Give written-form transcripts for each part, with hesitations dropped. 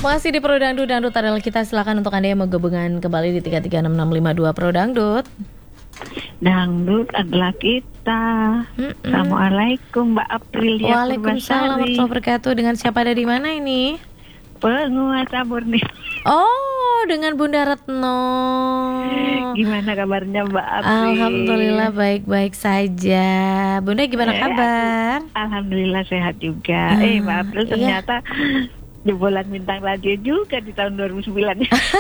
Masih di Pro Dangdut, Dangdut adalah kita. Silakan untuk Anda yang mau gabungan kembali di 336652 Pro Dangdut. Dangdut adalah kita. Assalamualaikum Mbak Aprilia. Waalaikumsalam warahmatullahi wabarakatuh. Dengan siapa, ada di mana ini? Penguasa Murni. Oh, dengan Bunda Retno. Gimana kabarnya Mbak April? Alhamdulillah baik-baik saja. Bunda gimana kabar? Alhamdulillah sehat juga. Mbak April ternyata jebolan bintang radio juga di tahun 2009.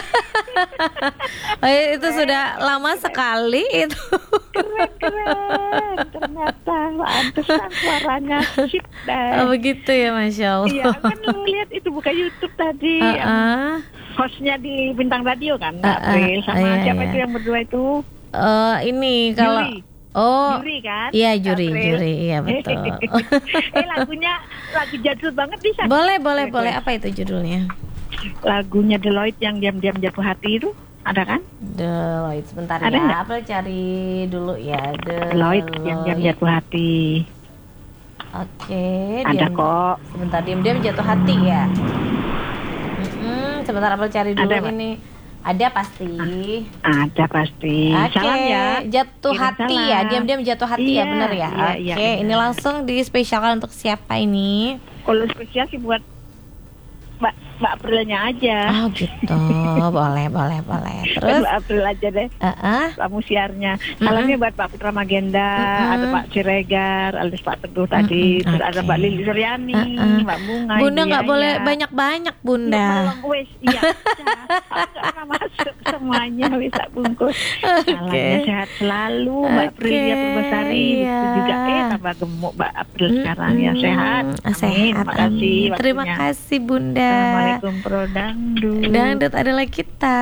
Itu sudah lama sekali itu. Keren. Ternyata pantesan suaranya sip deh. Oh, begitu ya, Masya Allah. Iya, kan lihat itu buka YouTube tadi. Hostnya di bintang radio kan, Mbak April. Sama siapa itu yang berdua itu? Ini kalau Juri kan? Iya, juri, iya betul. Lagunya lagu jadul banget bisa. Boleh. Apa itu judulnya? Lagunya Deloitte yang diam-diam jatuh hati itu, ada kan? Deloitte, sebentar ada ya. Apa cari dulu ya. Deloitte yang diam jatuh hati. Oke, ada kok. Sebentar, diam-diam jatuh hati ya. Sebentar, apa cari dulu ada, ini. Ada pasti. Ada pasti. Salam ya. Jatuh hati salam. Ya, diam-diam jatuh hati ya, benar ya. Oke, ini langsung dispesialkan untuk siapa ini? Kalau spesial sih buat Mbak Aprilnya aja. Oh gitu, boleh. Terus Mbak April aja deh. Kamu siarnya. Salamnya buat Pak Putra Magenda, ada Pak Ciregar, alias Pak Teguh tadi, terus ada Mbak Lili Suryani, Mbak Bunga. Bunda nggak boleh banyak-banyak, Bunda. Iya, nggak masuk semuanya bisa bungkus. Salamnya sehat selalu, Mbak Aprilia Purbasari. Itu juga tambah gemuk Mbak April sekarang ya, sehat. Amin. Terima kasih Bunda. Assalamualaikum Pro Dangdut. Dangdut adalah kita.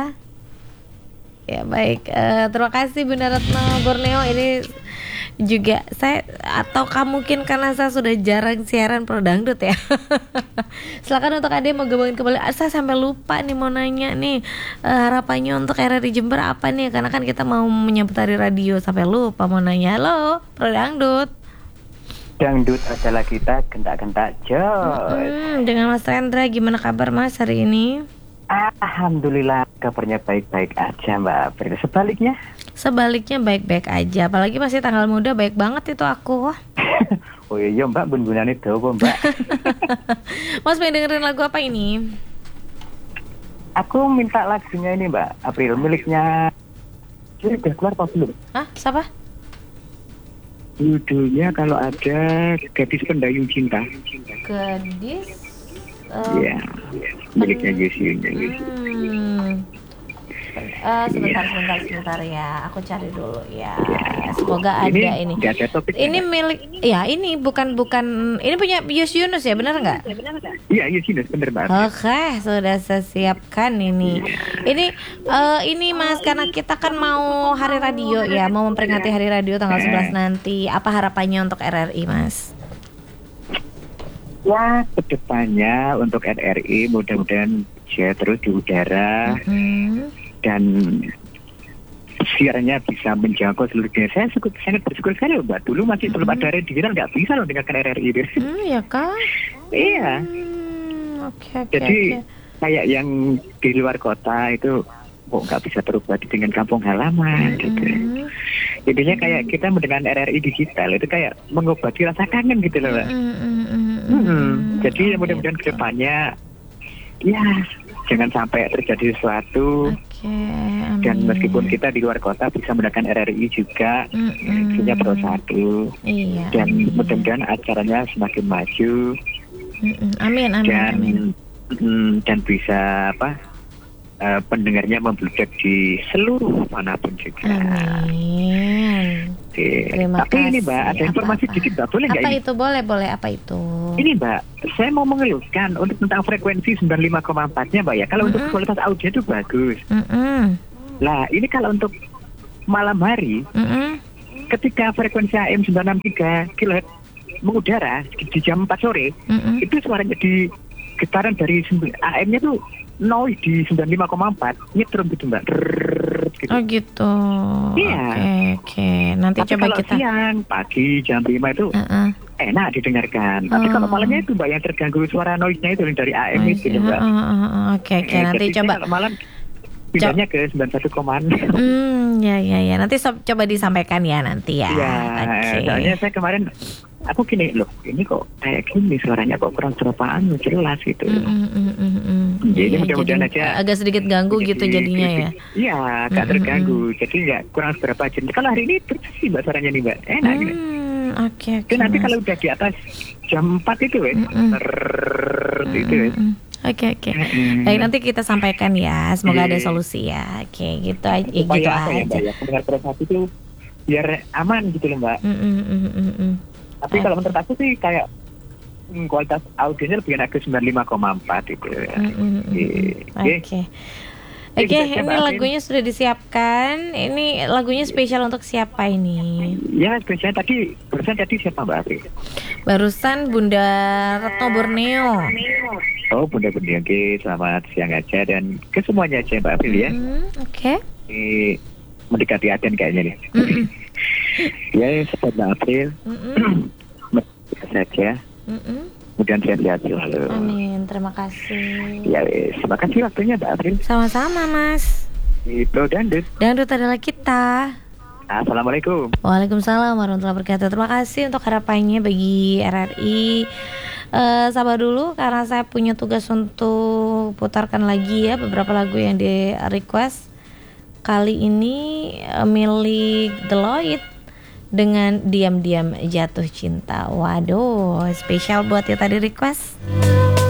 Ya baik, terima kasih Bunda Retno Borneo. Ini juga saya, ataukah mungkin karena saya sudah jarang siaran Pro Dangdut ya. Silakan untuk Ade mau gabungin kembali. Saya sampai lupa nih mau nanya nih, harapannya untuk RRI Jember apa nih? Karena kan kita mau menyambut hari radio, sampai lupa mau nanya. Halo Pro Dangdut. Dangdut adalah kita, gentak-gentak jos. Dengan Mas Rendra, gimana kabar Mas hari ini? Alhamdulillah kabarnya baik-baik aja Mbak April. Sebaliknya baik-baik aja. Apalagi masih tanggal muda, baik banget itu aku. Oh iya Mbak, bun-bunan itu Mbak. Mas pengen dengerin lagu apa ini? Aku minta lagunya ini Mbak April, miliknya Juri, udah keluar apa belum? Hah? Siapa? Judulnya kalau ada Gadis Pendayung Cinta. Gadis? Iya, miliknya Yusi. Sebentar ya, aku cari dulu ya. Semoga ada ini. Ini milik, ya ini bukan ini punya Yus Yunus ya, benar nggak? Iya, Yus Yunus, benar Mbak. Oke, sudah saya siapkan ini. Ini Mas, karena kita kan mau hari radio ya, mau memperingati hari radio tanggal 11 nanti. Apa harapannya untuk RRI Mas? Ya, kedepannya untuk RRI mudah-mudahan saya terus di udara dan siarannya bisa menjangkau seluruh dunia. Saya sangat bersyukur sekali Mbak. Dulu masih belum ada radio kan nggak bisa loh dengarkan RRI itu. Ya kan? Iya. Oke. Jadi kayak yang di luar kota itu kok nggak bisa terubah dengan kampung halaman gitu. Jadinya kayak kita mendengar RRI digital itu kayak mengobati rasa kangen gitu loh Mbak. Jadi mudah-mudahan kedepannya ya jangan sampai terjadi sesuatu. Dan meskipun kita di luar kota bisa menggunakan RRI juga, punya Pro 1. Dan mudah-mudahan acaranya semakin maju. Amin. Dan bisa pendengarnya membludak di seluruh manapun juga. Amin. Terima Tapi kasih. Ini Mbak, ada informasi dikit Mbak, boleh nggak? Apa itu? Boleh. Apa itu? Ini Mbak, saya mau mengeluhkan untuk tentang frekuensi 95,4-nya Mbak ya. Kalau untuk kualitas audio itu bagus. Lah, ini kalau untuk malam hari, ketika frekuensi AM 963 kHz mengudara di jam 4 sore, itu suaranya di getaran dari AM-nya tuh noise di 95,4 nyetrum gitu Mbak. Gitu. Oh gitu. Iya. Oke. Nanti tapi coba kalau kita siang, pagi jam 5 itu enak didengarkan. Tapi kalau malamnya itu Mbak yang terganggu suara noise-nya itu yang dari AM itu Mbak. Oke, nanti jadi coba kalau malam pindahnya ke 91,6. Ya. Nanti coba disampaikan ya nanti ya. Iya, Oke. soalnya saya kemarin aku gini loh, ini kok kayak gini suaranya kok kurang jelas jelas gitu. Jadi Iya, mudah-mudahan jadi aja agak sedikit ganggu gitu jadinya ya. Iya, gak terganggu. Jadi nggak kurang seberapa jenis. Kalau hari ini terus sih Mbak suaranya nih Mbak, enak gitu. Oke. Itu nanti kalau udah di atas jam 4 itu itu Oke. Baik, nanti kita sampaikan ya. Semoga ada solusi ya. Oke, gitu aja. Gitu apa ya aja. Mbak ya, pendengar privasi itu biar aman gitu loh Mbak. Tapi kalau menurut aku sih kayak kualitas audionya lebih enak ke 95,4 itu. Oke. Oke, ini lagunya sudah disiapkan. Ini lagunya spesial untuk siapa ini? Ya, spesial barusan tadi siapa Mbak Apri? Barusan Bunda Retno Borneo. Oh, Bunda Borneo. Oke, selamat siang aja dan ke semuanya aja Mbak Apri ya. Oke. Mendekati Aden kayaknya nih. Ya, selamat Mbak April. Merdeka saja. Kemudian sehat-sehat selalu. Amin, terima kasih. Ya, terima kasih waktunya Mbak April. Sama-sama, Mas. Itu Dangdut. Dangdut adalah kita. Assalamualaikum. Waalaikumsalam warahmatullahi wabarakatuh. Terima kasih untuk harapannya bagi RRI. Sabar dulu karena saya punya tugas untuk putarkan lagi ya beberapa lagu yang di request. Kali ini milik Deloitte dengan Diam-Diam Jatuh Cinta. Waduh, spesial buat yang tadi request.